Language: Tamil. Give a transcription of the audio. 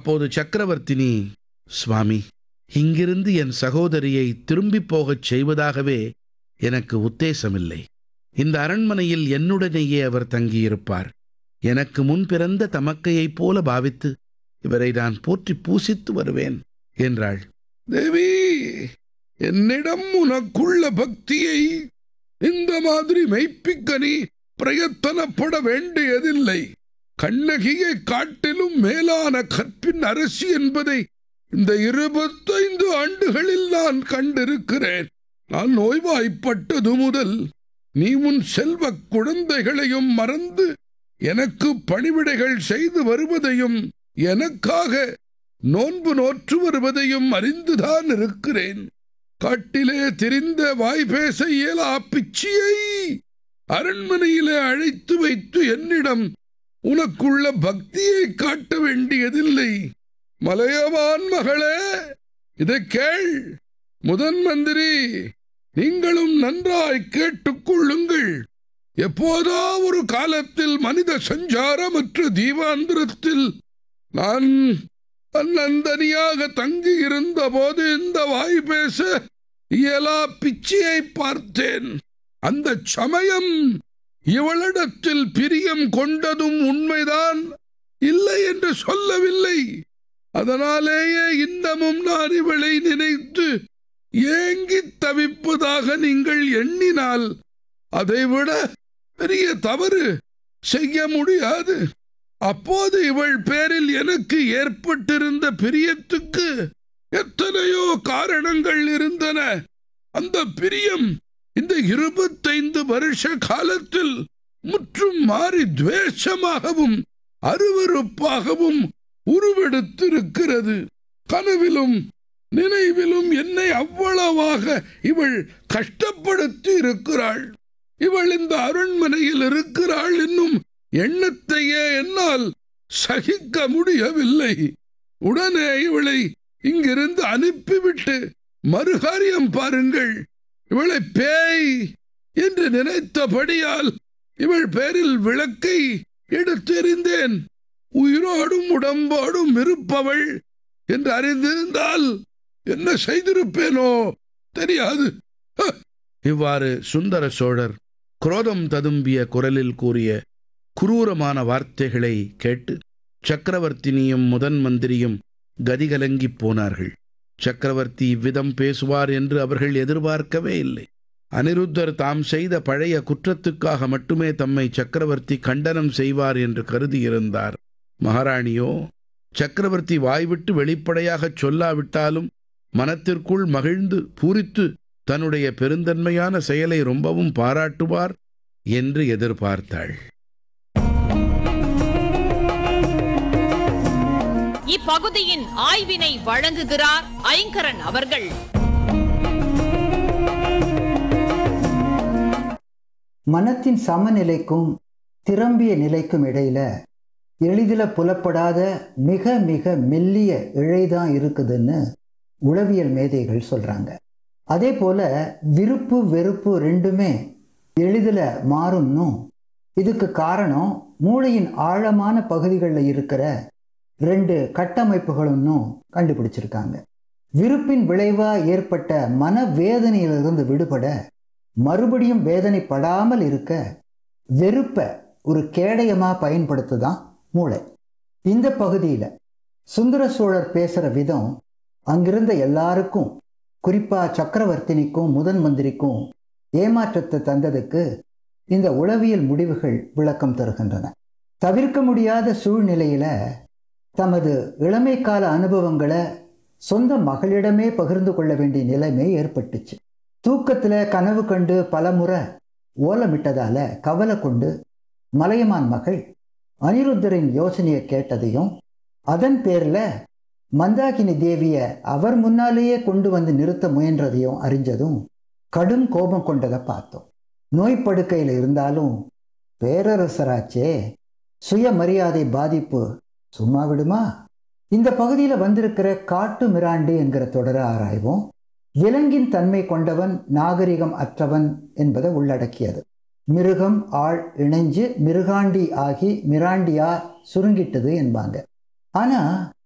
அப்போது சக்கரவர்த்தினி, சுவாமி, இங்கிருந்து என் சகோதரியை திரும்பிப் போகச் செய்வதாகவே எனக்கு உத்தேசமில்லை. இந்த அரண்மனையில் என்னுடனேயே அவர் தங்கியிருப்பார். எனக்கு முன் பிறந்த தமக்கையைப் போல பாவித்து இவரை நான் போற்றி பூசித்து வருவேன் என்றாள். தேவி, என்னிடம் உனக்குள்ள பக்தியை இந்த மாதிரி மெய்ப்பிக்க நீ பிரயத்தனப்பட வேண்டியதில்லை. கண்ணகியை காட்டிலும் மேலான கற்பின் அரசி என்பதை இந்த 25 ஆண்டுகளில் நான் கண்டிருக்கிறேன். நான் நோய்வாய்ப்பட்டது முதல் நீ உன் செல்வ குழந்தைகளையும் மறந்து எனக்கு பணிவிடைகள் செய்து வருவதையும் எனக்காக நோன்பு நோற்று வருவதையும் அறிந்துதான் இருக்கிறேன். காட்டிலே திரிந்த வாய் பேச இயலா பிச்சியை அரண்மனையிலே அழைத்து வைத்து என்னிடம் உனக்குள்ள பக்தியை காட்ட வேண்டியதில்லை. மலையமான் மகளே, இதை கேள். முதன் மந்திரி, நீங்களும் நன்றாய் கேட்டுக்கொள்ளுங்கள். எப்போதோ ஒரு காலத்தில் மனித சஞ்சாரமற்ற தீவாந்திரத்தில் நான் தன்னந்தனியாக தங்கி இருந்த போது இந்த வாய் பேச இயலா பிச்சையை பார்த்தேன். அந்த சமயம் இவளிடத்தில் பிரியம் கொண்டதும் உண்மைதான், இல்லை என்று சொல்லவில்லை. அதனாலேயே இன்னமும் நான் இவளை நினைத்து ஏங்கி தவிப்பதாக நீங்கள் எண்ணினால் அதைவிட பெரிய தவறு செய்ய முடியாது. அப்போது இவள் பேரில் எனக்கு ஏற்பட்டிருந்த பிரியத்துக்கு எத்தனையோ காரணங்கள் இருந்தன. அந்த பிரியம் இந்த 25 வருஷ காலத்தில் முற்றும் மாறி துவேஷமாகவும் அருவருப்பாகவும் உருவெடுத்திருக்கிறது. கனவிலும் நினைவிலும் என்னை அவ்வளவாக இவள் கஷ்டப்படுத்தி இருக்கிறாள். இவள் இந்த அரண்மனையில் இருக்கிறாள் என்னும் எண்ணத்தையே என்னால் சகிக்க முடியவில்லை. உடனே இவளை இங்கிருந்து அனுப்பிவிட்டு மறுகாரியம் பாருங்கள். இவளை பேய் என்று நினைத்தபடியால் இவள் பேரில் விளக்கை எடுத்தெறிந்தேன். உயிரோடும் உடம்போடும் இருப்பவள் என்று அறிந்திருந்தால் என்ன செய்திருப்பேனோ தெரியாது. இவ்வாறு சுந்தர சோழர் குரோதம் ததும்பிய குரலில் கூறிய குரூரமான வார்த்தைகளை கேட்டு சக்கரவர்த்தினியும் முதன் மந்திரியும் கதிகலங்கிப் போனார்கள். சக்கரவர்த்தி இவ்விதம் பேசுவார் என்று அவர்கள் எதிர்பார்க்கவே இல்லை. அனிருத்தர் தாம் செய்த பழைய குற்றத்துக்காக மட்டுமே தம்மை சக்கரவர்த்தி கண்டனம் செய்வார் என்று கருதியிருந்தார். மகாராணியோ சக்கரவர்த்தி வாய்விட்டு வெளிப்படையாகச் சொல்லாவிட்டாலும் மனத்திற்குள் மகிழ்ந்து பூரித்து தன்னுடைய பெருந்தன்மையான செயலை ரொம்பவும் பாராட்டுவார் என்று எதிர்பார்த்தாள். இப்பகுதியின் ஆய்வினை வழங்குகிறார் ஐங்கரன் அவர்கள். மனத்தின் சமநிலைக்கும் திரம்பிய நிலைக்கும் இடையில எளிதில புலப்படாத மிக மிக மெல்லிய இழைதான் இருக்குதுன்னு உளவியல் மேதைகள் சொல்றாங்க. அதே போல விருப்பு வெறுப்பு ரெண்டுமே எளிதில் மாறும்னும் இதுக்கு காரணம் மூளையின் ஆழமான பகுதிகளில் இருக்கிற 2 கட்டமைப்புகளும் கண்டுபிடிச்சிருக்காங்க. விருப்பின் விளைவா ஏற்பட்ட மனவேதனையிலிருந்து விடுபட, மறுபடியும் வேதனைப்படாமல் இருக்க வெறுப்பை ஒரு கேடயமா பயன்படுத்துதான் மூளை. இந்த பகுதியில் சுந்தர சோழர் பேசுற விதம் அங்கிருந்த எல்லாருக்கும், குறிப்பா சக்கரவர்த்தினிக்கும் முதன் மந்திரிக்கும் ஏமாற்றத்தை தந்ததுக்கு இந்த உளவியல் முடிவுகள் விளக்கம் தருகின்றன. தவிர்க்க முடியாத சூழ்நிலையில தமது இளமை கால அனுபவங்களை சொந்த மகளிடமே பகிர்ந்து கொள்ள வேண்டிய நிலைமை ஏற்பட்டுச்சு. தூக்கத்துல கனவு கண்டு பலமுறை ஓலமிட்டதால கவலை கொண்டு மலையமான் மகள் அனிருத்தரின் யோசனையை கேட்டதையும், அதன் பேர்ல மந்தாகினி தேவிய அவர் முன்னாலேயே கொண்டு வந்து நிறுத்த முயன்றதையும் அறிஞ்சதும் கடும் கோபம் கொண்டதை பார்த்தோம். நோய்ப்படுக்கையில் இருந்தாலும் பேரரசராச்சே, சுயமரியாதை பாதிப்பு சும்மா விடுமா? இந்த பகுதியில் வந்திருக்கிற காட்டு மிராண்டி என்கிற தொடர ஆராய்வோம். விலங்கின் தன்மை கொண்டவன் நாகரிகம் அற்றவன் என்பதை உள்ளடக்கியது. மிருகம் ஆள் இணைஞ்சு மிருகாண்டி ஆகி மிராண்டியா சுருங்கிட்டது என்பாங்க. ஆனா